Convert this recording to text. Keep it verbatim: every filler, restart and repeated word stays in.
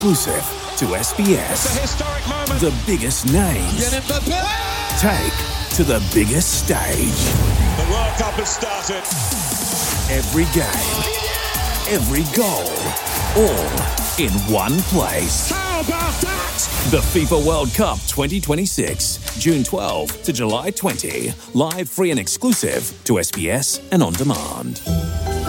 Exclusive to S B S. It's a historic moment. The biggest names take to the biggest stage. The World Cup has started. Every game, every goal, all in one place. How about that? The FIFA World Cup twenty twenty-six, June twelfth to July twentieth. Live, free and exclusive to S B S and on demand.